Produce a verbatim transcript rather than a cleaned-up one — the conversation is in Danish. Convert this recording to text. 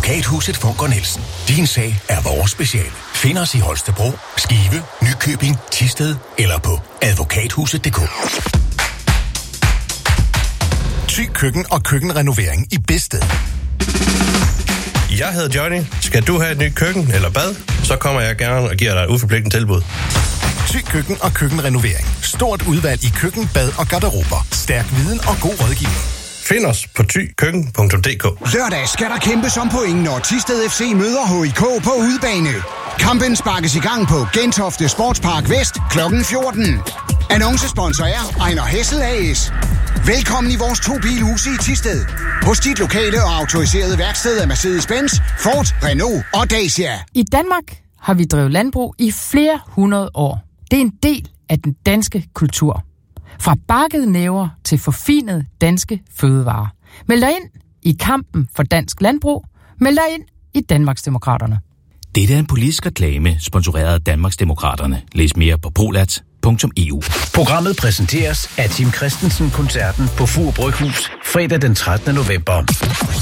Advokathuset Funker Nielsen. Din sag er vores speciale. Find os i Holstebro, Skive, Nykøbing, Thisted eller på advokathuset punktum d k. Thy Køkken og køkkenrenovering i Bedsted. Jeg hedder Johnny. Skal du have et nyt køkken eller bad, så kommer jeg gerne og giver dig et uforpligtende tilbud. Thy Køkken og køkkenrenovering. Stort udvalg i køkken, bad og garderober. Stærk viden og god rådgivning. Find os på thy køkken punktum d k. Lørdag skal der kæmpes om point, når Thisted F C møder H I K på udebane. Kampen sparkes i gang på Gentofte Sportspark Vest klokken fjorten. Annoncesponsor er Ejner Hessel A S. Velkommen i vores to bilhuse i Thisted. Hos dit lokale og autoriserede værksted af Mercedes-Benz, Ford, Renault og Dacia. I Danmark har vi drevet landbrug i flere hundrede år. Det er en del af den danske kultur. Fra bakkede næver til forfinede danske fødevarer. Meld dig ind i kampen for dansk landbrug. Meld dig ind i Danmarksdemokraterne. Dette er en politisk reklame, sponsoreret af Danmarksdemokraterne. Læs mere på polat punktum e u. Programmet præsenteres af Tim Christensen-koncerten på Fur Bryghus fredag den trettende november.